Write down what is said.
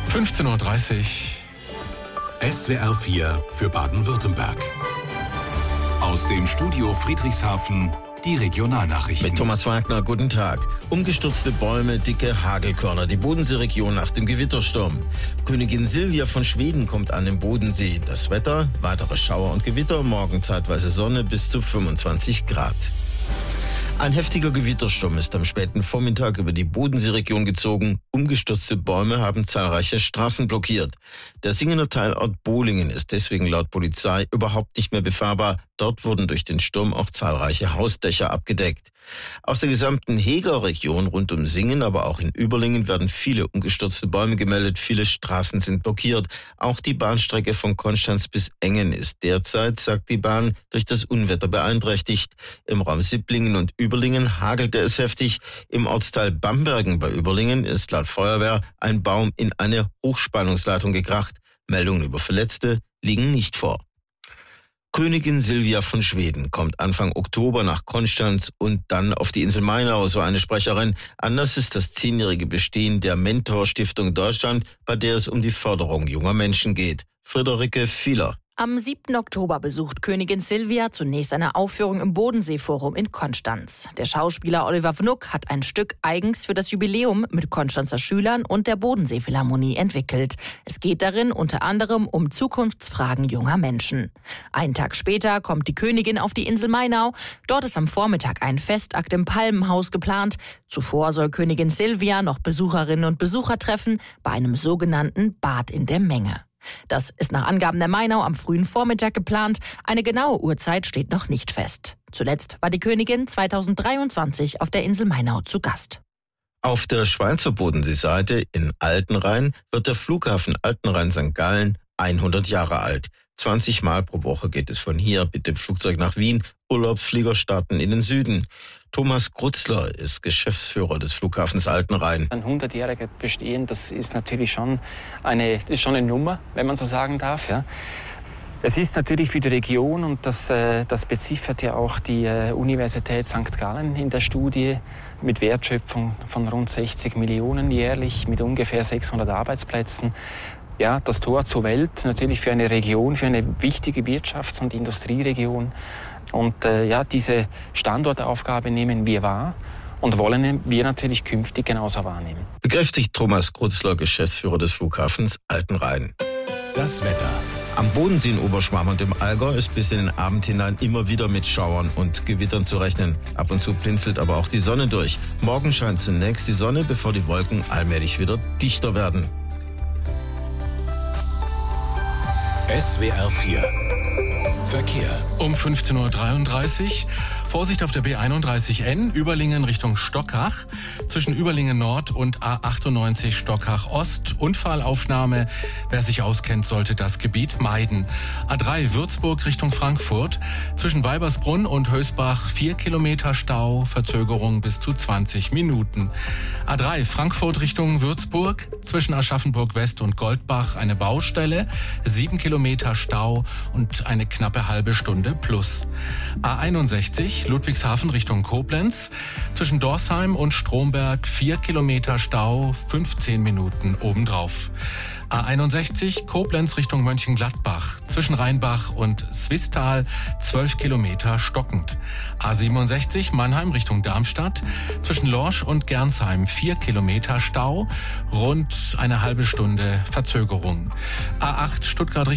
15:30 Uhr. SWR 4 für Baden-Württemberg. Aus dem Studio Friedrichshafen die Regionalnachrichten. Mit Thomas Wagner, guten Tag. Umgestürzte Bäume, dicke Hagelkörner. Die Bodenseeregion nach dem Gewittersturm. Königin Silvia von Schweden kommt an den Bodensee. Das Wetter, weitere Schauer und Gewitter, morgen zeitweise Sonne bis zu 25 Grad. Ein heftiger Gewittersturm ist am späten Vormittag über die Bodenseeregion gezogen. Umgestürzte Bäume haben zahlreiche Straßen blockiert. Der Singener Teilort Bohlingen ist deswegen laut Polizei überhaupt nicht mehr befahrbar. Dort wurden durch den Sturm auch zahlreiche Hausdächer abgedeckt. Aus der gesamten Heger-Region rund um Singen, aber auch in Überlingen werden viele umgestürzte Bäume gemeldet. Viele Straßen sind blockiert. Auch die Bahnstrecke von Konstanz bis Engen ist derzeit, sagt die Bahn, durch das Unwetter beeinträchtigt. Im Raum Sibblingen und Überlingen hagelte es heftig. Im Ortsteil Bambergen bei Überlingen ist laut Feuerwehr ein Baum in eine Hochspannungsleitung gekracht. Meldungen über Verletzte liegen nicht vor. Königin Silvia von Schweden kommt Anfang Oktober nach Konstanz und dann auf die Insel Mainau, so eine Sprecherin. Anlass ist das 10-jährige Bestehen der Mentor-Stiftung Deutschland, bei der es um die Förderung junger Menschen geht. Friederike Fieler. Am 7. Oktober besucht Königin Silvia zunächst eine Aufführung im Bodenseeforum in Konstanz. Der Schauspieler Oliver Wnuck hat ein Stück eigens für das Jubiläum mit Konstanzer Schülern und der Bodenseephilharmonie entwickelt. Es geht darin unter anderem um Zukunftsfragen junger Menschen. Einen Tag später kommt die Königin auf die Insel Mainau. Dort ist am Vormittag ein Festakt im Palmenhaus geplant. Zuvor soll Königin Silvia noch Besucherinnen und Besucher treffen bei einem sogenannten Bad in der Menge. Das ist nach Angaben der Mainau am frühen Vormittag geplant. Eine genaue Uhrzeit steht noch nicht fest. Zuletzt war die Königin 2023 auf der Insel Mainau zu Gast. Auf der Schweizer Bodenseeseite in Altenrhein wird der Flughafen Altenrhein-St. Gallen 100 Jahre alt. 20 Mal pro Woche geht es von hier mit dem Flugzeug nach Wien. Urlaubsflieger starten in den Süden. Thomas Grutzler ist Geschäftsführer des Flughafens Altenrhein. Ein 100-jähriger Bestehen, das ist natürlich schon eine Nummer, wenn man so sagen darf. Ja. Es ist natürlich für die Region, und das beziffert ja auch die Universität St. Gallen in der Studie, mit Wertschöpfung von rund 60 Millionen jährlich, mit ungefähr 600 Arbeitsplätzen. Ja, das Tor zur Welt, natürlich für eine Region, für eine wichtige Wirtschafts- und Industrieregion. Und diese Standortaufgabe nehmen wir wahr und wollen wir natürlich künftig genauso wahrnehmen. Bekräftigt Thomas Grutzler, Geschäftsführer des Flughafens Altenrhein. Das Wetter. Am Bodensee in Oberschwaben und im Allgäu ist bis in den Abend hinein immer wieder mit Schauern und Gewittern zu rechnen. Ab und zu blinzelt aber auch die Sonne durch. Morgen scheint zunächst die Sonne, bevor die Wolken allmählich wieder dichter werden. SWR 4 Verkehr. Um 15:33 Uhr. Vorsicht auf der B31N, Überlingen Richtung Stockach. Zwischen Überlingen Nord und A98 Stockach Ost. Unfallaufnahme. Wer sich auskennt, sollte das Gebiet meiden. A3 Würzburg Richtung Frankfurt. Zwischen Weibersbrunn und Hösbach 4 Kilometer Stau. Verzögerung bis zu 20 Minuten. A3 Frankfurt Richtung Würzburg. Zwischen Aschaffenburg West und Goldbach eine Baustelle. 7 Kilometer Stau und eine knappe halbe Stunde plus. A61 Ludwigshafen Richtung Koblenz. Zwischen Dorsheim und Stromberg 4 Kilometer Stau, 15 Minuten obendrauf. A61 Koblenz Richtung Mönchengladbach. Zwischen Rheinbach und Swisttal 12 Kilometer stockend. A67 Mannheim Richtung Darmstadt. Zwischen Lorsch und Gernsheim 4 Kilometer Stau, rund eine halbe Stunde Verzögerung. A8 Stuttgart